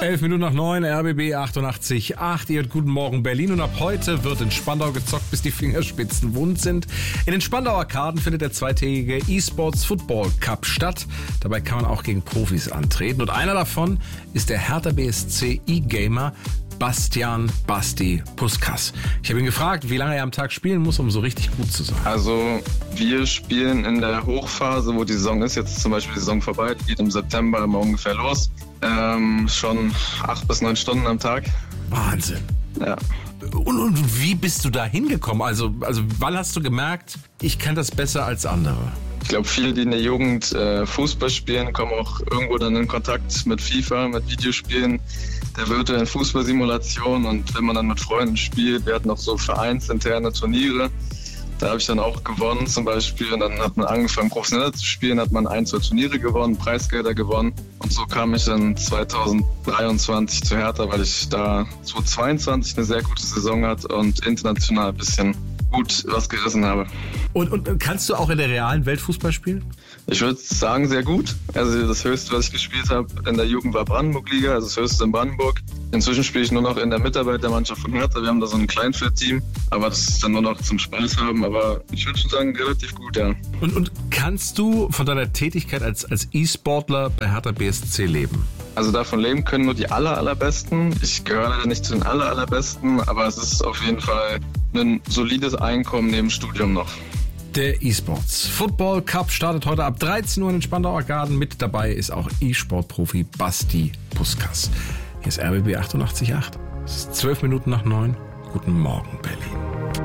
11:09, RBB 88.8. Ihr hört Guten Morgen Berlin und ab heute wird in Spandau gezockt, bis die Fingerspitzen wund sind. In den Spandauer Arkaden findet der zweitägige E-Sports Football Cup statt. Dabei kann man auch gegen Profis antreten und einer davon ist der Hertha BSC E-Gamer Bastian Basti Puskas. Ich habe ihn gefragt, wie lange er am Tag spielen muss, um so richtig gut zu sein. Also wir spielen in der Hochphase, wo die Saison ist, jetzt zum Beispiel die Saison vorbei, die geht im September immer ungefähr los. Schon 8 bis 9 Stunden am Tag. Wahnsinn. Ja. Und wie bist du da hingekommen? Also wann hast du gemerkt, ich kann das besser als andere? Ich glaube, viele, die in der Jugend Fußball spielen, kommen auch irgendwo dann in Kontakt mit FIFA, mit Videospielen, der virtuellen Fußballsimulation. Und wenn man dann mit Freunden spielt, wir hatten auch so vereinsinterne Turniere. Da habe ich dann auch gewonnen zum Beispiel. Und dann hat man angefangen, professioneller zu spielen, hat man 1, 2 Turniere gewonnen, Preisgelder gewonnen. Und so kam ich dann 2023 zu Hertha, weil ich da 2022 eine sehr gute Saison hatte und international ein bisschen gut was gerissen habe. Und kannst du auch in der realen Welt Fußball spielen? Ich würde sagen, sehr gut. Also das Höchste, was ich gespielt habe in der Jugend, war Brandenburg-Liga, also das Höchste in Brandenburg. Inzwischen spiele ich nur noch in der Mitarbeitermannschaft von Hertha. Wir haben da so ein Kleinfeldteam, aber das ist dann nur noch zum Spaß haben. Aber ich würde schon sagen, relativ gut, ja. Und kannst du von deiner Tätigkeit als E-Sportler bei Hertha BSC leben? Also davon leben können nur die allerbesten. Ich gehöre leider nicht zu den allerbesten, aber es ist auf jeden Fall ein solides Einkommen neben Studium noch. Der E-Sports Football Cup startet heute ab 13 Uhr in den Spandauer Arkaden. Mit dabei ist auch E-Sport-Profi Basti Puskas. Hier ist RBB 88.8. Es ist 12 Minuten nach 9. Guten Morgen, Berlin.